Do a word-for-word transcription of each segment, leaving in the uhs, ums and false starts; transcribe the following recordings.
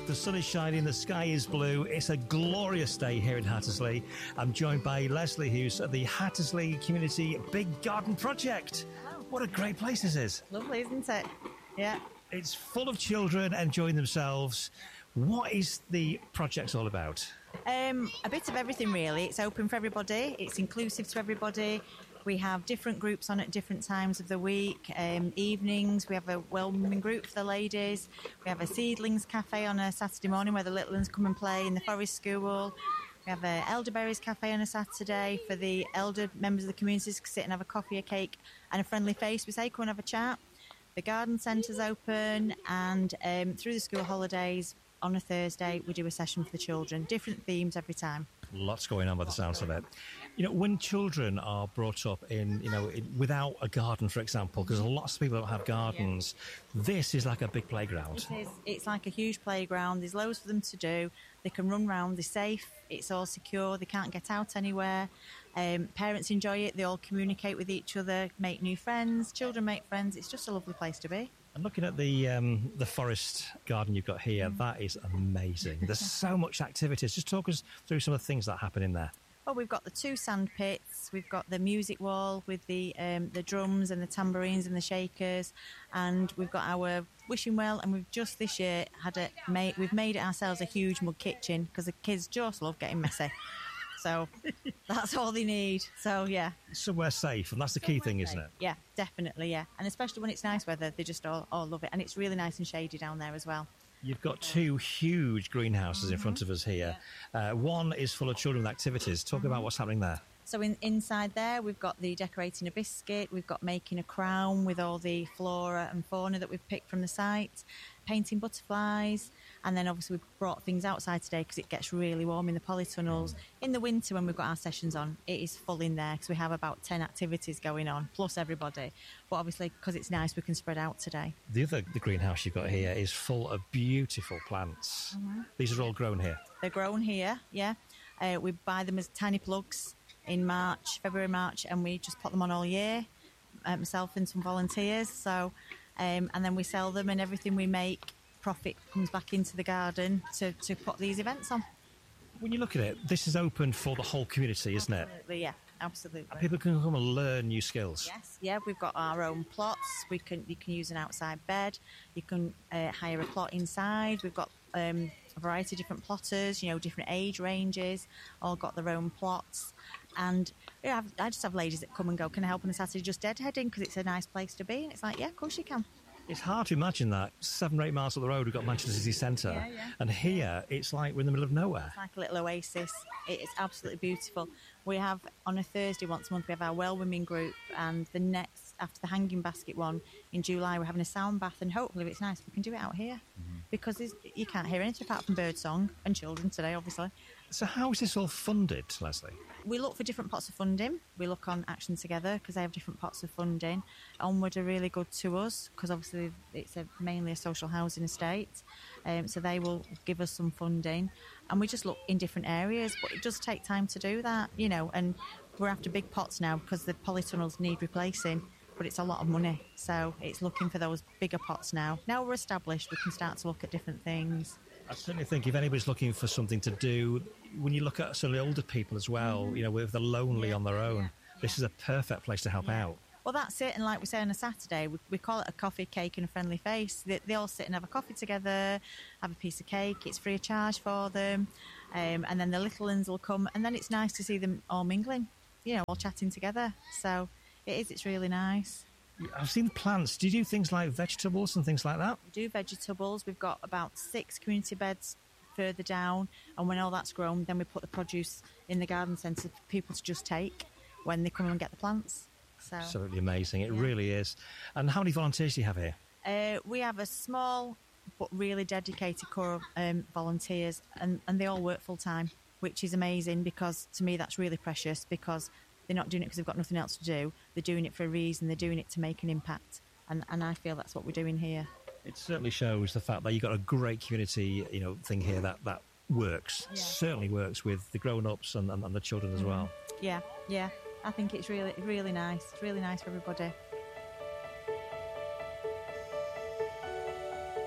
The sun is shining, the sky is blue. It's a glorious day here in Hattersley. I'm joined by Leslie, who's at the Hattersley Community Big Garden Project. Hello. What a great place this is. Lovely, isn't it? Yeah. It's full of children enjoying themselves. What is the project all about? Um, a bit of everything, really. It's open for everybody. It's inclusive to everybody. We have different groups on at different times of the week. Um, evenings, we have a welcoming group for the ladies. We have a seedlings cafe on a Saturday morning where the little ones come and play in the forest school. We have a elderberries cafe on a Saturday for the elder members of the community to sit and have a coffee, a cake and a friendly face. We say, come and have a chat. The garden centre's open, and um, through the school holidays on a Thursday we do a session for the children. Different themes every time. Lots going on by the sounds of it. You know, when children are brought up in, you know, in, without a garden, for example, because lots of people don't have gardens, yeah. This is like a big playground. It is. It's like a huge playground. There's loads for them to do. They can run around. They're safe. It's all secure. They can't get out anywhere. Um, parents enjoy it. They all communicate with each other, make new friends. Children make friends. It's just a lovely place to be. And looking at the um, the forest garden you've got here, mm. that is amazing. There's so much activities. Just talk us through some of the things that happen in there. Well, we've got the two sand pits, we've got the music wall with the um, the drums and the tambourines and the shakers, and we've got our wishing well, and we've just this year had a made, we've made it ourselves a huge mud kitchen because the kids just love getting messy. So that's all they need. So, yeah. Somewhere safe, and that's the Somewhere key thing, safe. Isn't it? Yeah, definitely, yeah. And especially when it's nice weather, they just all, all love it. And it's really nice and shady down there as well. You've got two huge greenhouses mm-hmm. in front of us here. Yeah. Uh, one is full of children with activities. Talk mm-hmm. about what's happening there. So in, inside there, we've got the decorating a biscuit, we've got making a crown with all the flora and fauna that we've picked from the site, painting butterflies, and then obviously we've brought things outside today because it gets really warm in the polytunnels. In the winter when we've got our sessions on, it is full in there because we have about ten activities going on, plus everybody. But obviously, because it's nice, we can spread out today. The other the greenhouse you've got here is full of beautiful plants. Mm-hmm. These are all grown here? They're grown here, yeah. Uh, we buy them as tiny plugs in March, February, March, and we just put them on all year, uh, myself and some volunteers. So, um, and then we sell them, and everything we make, profit comes back into the garden to, to put these events on. When you look at it, this is open for the whole community, isn't absolutely, it? Absolutely, yeah, absolutely. And people can come and learn new skills. Yes, yeah, we've got our own plots. We can you can use an outside bed. You can uh, hire a plot inside. We've got um, a variety of different plotters, you know, different age ranges, all got their own plots. And yeah, I just have ladies that come and go, can I help on a Saturday just deadheading because it's a nice place to be? And it's like, yeah, of course you can. It's hard to imagine that. Seven or eight miles up the road, we've got Manchester City Centre. Yeah, yeah. And here, it's like we're in the middle of nowhere. It's like a little oasis. It is absolutely beautiful. We have, on a Thursday once a month, we have our Well Women group. And the next, after the Hanging Basket one, in July, we're having a sound bath. And hopefully, if it's nice, we can do it out here. Mm-hmm. Because you can't hear anything apart from birdsong and children today, obviously. So how is this all funded, Leslie? We look for different pots of funding. We look on Action Together because they have different pots of funding. Onward are really good to us because obviously it's a, mainly a social housing estate. Um, so they will give us some funding. And we just look in different areas. But it does take time to do that, you know. And we're after big pots now because the polytunnels need replacing. But it's a lot of money. So it's looking for those bigger pots now. Now we're established, we can start to look at different things. I certainly think if anybody's looking for something to do, when you look at some of the older people as well, mm-hmm. you know, with the lonely yeah, on their own, yeah, this yeah. is a perfect place to help yeah. out. Well, that's it. And like we say on a Saturday, we, we call it a coffee, cake and a friendly face. They, they all sit and have a coffee together, have a piece of cake. It's free of charge for them. Um, and then the little ones will come. And then it's nice to see them all mingling, you know, all chatting together. So it is. It's really nice. I've seen plants. Do you do things like vegetables and things like that? We do vegetables. We've got about six community beds further down, and when all that's grown, then we put the produce in the garden centre for people to just take when they come and get the plants. So, absolutely amazing. It yeah. really is. And how many volunteers do you have here? Uh, we have a small but really dedicated core of um, volunteers, and, and they all work full time, which is amazing because to me that's really precious because they're not doing it because they've got nothing else to do. They're doing it for a reason. They're doing it to make an impact. And, and I feel that's what we're doing here. It certainly shows the fact that you've got a great community, you know, thing here that, that works. Yeah. Certainly works with the grown-ups and, and, and the children as mm. well. Yeah, yeah. I think it's really, really nice. It's really nice for everybody.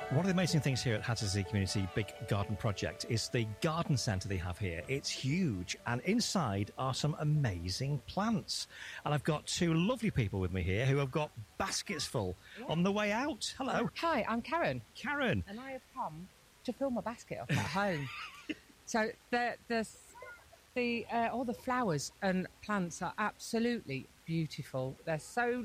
One of the amazing things here at Hattersley Community Big Garden Project is the garden centre they have here. It's huge, and inside are some amazing plants. And I've got two lovely people with me here who have got baskets full yeah. on the way out. Hello. Hi, I'm Karen. Karen. And I have come to fill my basket up at home. So the, the, the, uh, all the flowers and plants are absolutely beautiful. They're so,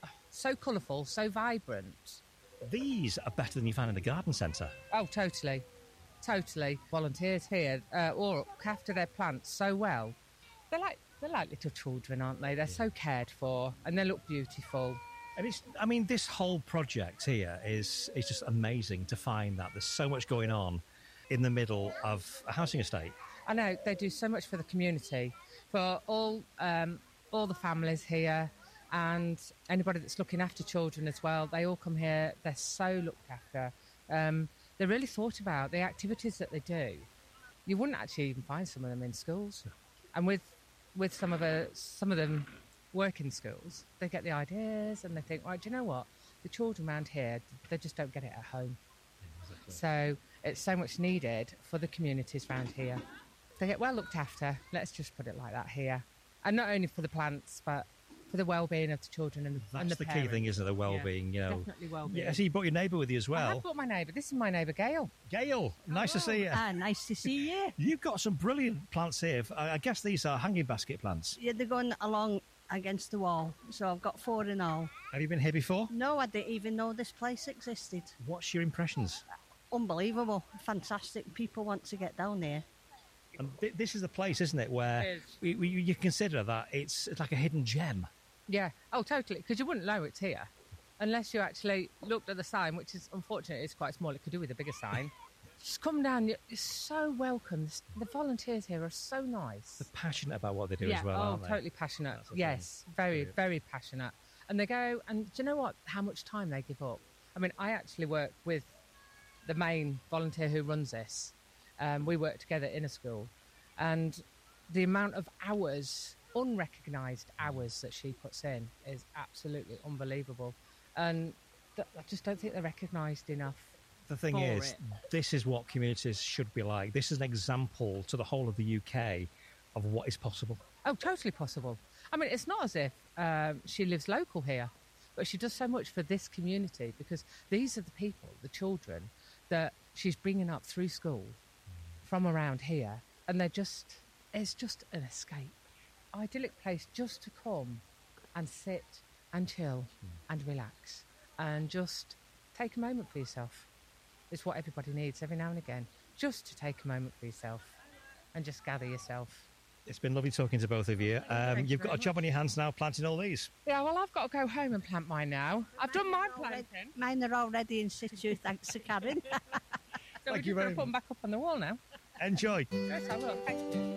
so colourful, so vibrant. These are better than you find in a garden centre. Oh, totally. Totally. Volunteers here uh, all look after their plants so well. They're like they're like little children, aren't they? They're yeah. so cared for, and they look beautiful. And it's, I mean, this whole project here is, is just amazing to find that there's so much going on in the middle of a housing estate. I know, they do so much for the community, for all um, all the families here, and anybody that's looking after children as well. They all come here. They're so looked after. Um, they're really thought about, the activities that they do. You wouldn't actually even find some of them in schools. And with with some of the, some of them work in schools, they get the ideas and they think, right, do you know what? The children around here, they just don't get it at home. Yeah, exactly. So it's so much needed for the communities around here. They get well looked after. Let's just put it like that here. And not only for the plants, but for the well-being of the children and, That's and the, the parents. key thing, isn't it? The well-being, yeah, you know. Definitely well-being. Yeah, so you brought your neighbour with you as well. I have brought my neighbour. This is my neighbour, Gail. Gail, nice oh, to see you. Ah, nice to see you. You've got some brilliant plants here. I guess these are hanging basket plants. Yeah, they're going along against the wall, so I've got four in all. Have you been here before? No, I didn't even know this place existed. What's your impressions? Unbelievable. Fantastic. People want to get down there. And th- this is the place, isn't it, where it is. we, we, you consider that it's, it's like a hidden gem. Yeah. Oh, totally. Because you wouldn't know it's here unless you actually looked at the sign, which is, unfortunately, it's quite small. It could do with a bigger sign. Just come down. You're so welcome. The volunteers here are so nice. They're passionate about what they do yeah. as well, oh, aren't they? totally passionate. Yes, thing. very, Brilliant. very passionate. And they go, and do you know what? How much time they give up. I mean, I actually work with the main volunteer who runs this. Um, we work together in a school. And the amount of hours, unrecognised hours that she puts in is absolutely unbelievable. And th- I just don't think they're recognised enough. The thing is, it. this is what communities should be like. This is an example to the whole of the U K of what is possible. Oh, totally possible. I mean, it's not as if um, she lives local here, but she does so much for this community because these are the people, the children, that she's bringing up through school from around here. And they're just, it's just an escape. Idyllic place just to come and sit and chill mm. and relax and just take a moment for yourself. It's what everybody needs every now and again, just to take a moment for yourself and just gather yourself. It's been lovely talking to both of you. Um, you've got a job on your hands now planting all these. Yeah, well, I've got to go home and plant mine now. I've done my planting. Mine are already in situ, thanks to Karen. So we're just going to put them back up on the wall now. Enjoy. Yes, I will. Thank you.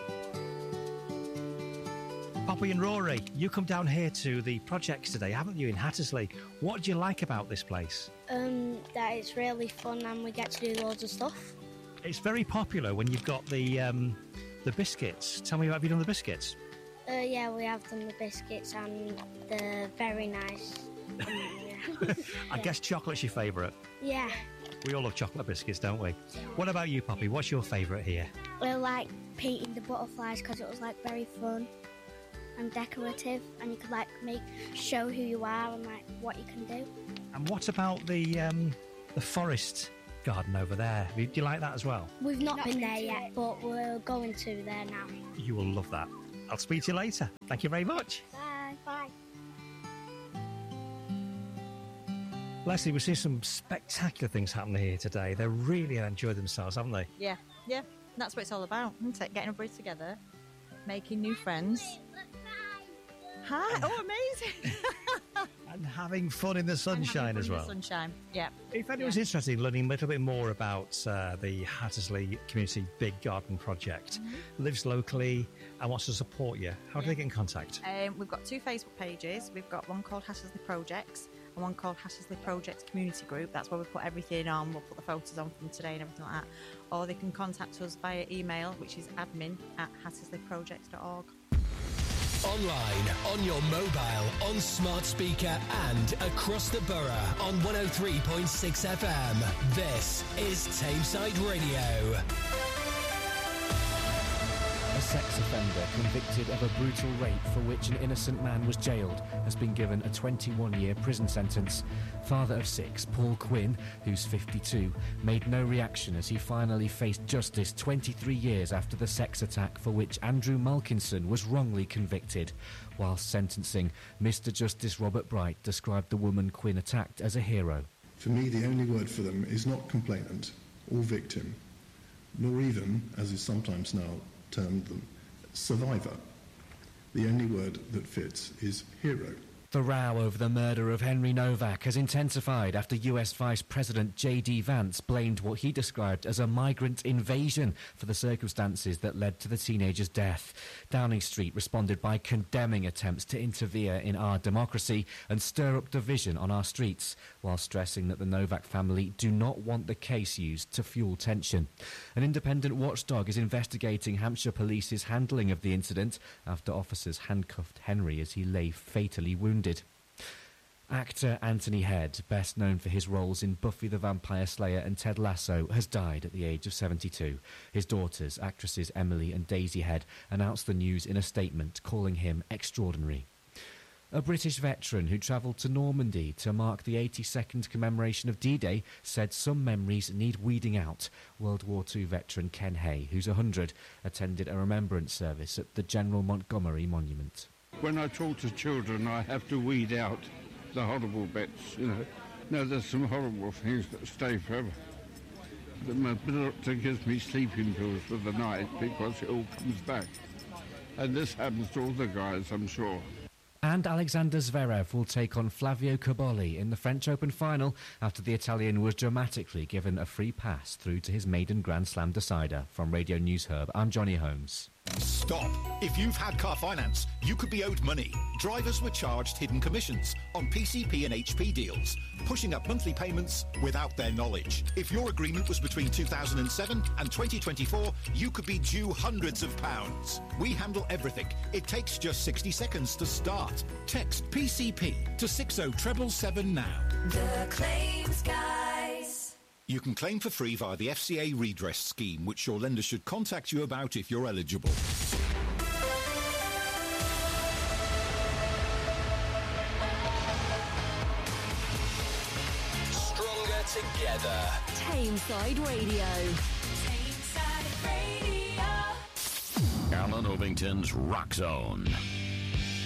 Poppy and Rory, you come down here to the projects today, haven't you, in Hattersley? What do you like about this place? Um, that it's really fun and we get to do loads of stuff. It's very popular when you've got the um, the biscuits. Tell me, have you done the biscuits? Uh, yeah, we have done the biscuits and they're very nice. Um, yeah. I guess chocolate's your favourite. Yeah. We all love chocolate biscuits, don't we? What about you, Poppy? What's your favourite here? We like painting the butterflies because it was like very fun and decorative, and you could like make show who you are and like what you can do. And what about the um, the forest garden over there? Do you like that as well? We've not, not been there yet, it. but we're going to there now. You will love that. I'll speak to you later. Thank you very much. Bye. Bye. Leslie, we've seen some spectacular things happening here today. They really enjoyed themselves, haven't they? Yeah, yeah. That's what it's all about, isn't it? Getting everybody together, making new friends. Hi! Oh, amazing! And having fun in the sunshine as well. In the sunshine, yeah. If anyone's yeah. interested in learning a little bit more about uh, the Hattersley Community Big Garden Project, mm-hmm. lives locally and wants to support you, how do yeah. they get in contact? Um, we've got two Facebook pages. We've got one called Hattersley Projects and one called Hattersley Projects Community Group. That's where we put everything on. We'll put the photos on from today and everything like that. Or they can contact us via email, which is admin at hattersley projects dot org. online, on your mobile, on smart speaker and across the borough on one oh three point six F M. This is Tameside Radio. A sex offender convicted of a brutal rape for which an innocent man was jailed has been given a twenty-one-year prison sentence. Father of six, Paul Quinn, who's fifty-two, made no reaction as he finally faced justice twenty-three years after the sex attack for which Andrew Malkinson was wrongly convicted. While sentencing, Mister Justice Robert Bright described the woman Quinn attacked as a hero. For me, the only word for them is not complainant or victim, nor even, as is sometimes now termed them, survivor. The only word that fits is hero. The row over the murder of Henry Novak has intensified after U S Vice President J D Vance blamed what he described as a migrant invasion for the circumstances that led to the teenager's death. Downing Street responded by condemning attempts to interfere in our democracy and stir up division on our streets, while stressing that the Novak family do not want the case used to fuel tension. An independent watchdog is investigating Hampshire Police's handling of the incident after officers handcuffed Henry as he lay fatally wounded. Actor Anthony Head, best known for his roles in Buffy the Vampire Slayer and Ted Lasso, has died at the age of seventy-two. His daughters, actresses Emily and Daisy Head, announced the news in a statement, calling him extraordinary. A British veteran who travelled to Normandy to mark the eighty-second commemoration of D-Day said some memories need weeding out. World War Two veteran Ken Hay, who's one hundred, attended a remembrance service at the General Montgomery Monument. When I talk to children, I have to weed out the horrible bits, you know. No, there's some horrible things that stay forever. The, my doctor gives me sleeping pills for the night because it all comes back. And this happens to all the guys, I'm sure. And Alexander Zverev will take on Flavio Cobolli in the French Open final after the Italian was dramatically given a free pass through to his maiden Grand Slam decider. From Radio News Hub, I'm Johnny Holmes. Stop. If you've had car finance, you could be owed money. Drivers were charged hidden commissions on P C P and H P deals, pushing up monthly payments without their knowledge. If your agreement was between two thousand seven and twenty twenty-four, you could be due hundreds of pounds. We handle everything. It takes just sixty seconds to start. Text P C P to six oh seven seven now. The Claims Guys. You can claim for free via the F C A redress scheme, which your lender should contact you about if you're eligible. Stronger together. Tameside Radio. Tameside Radio. Alan Ovington's Rock Zone.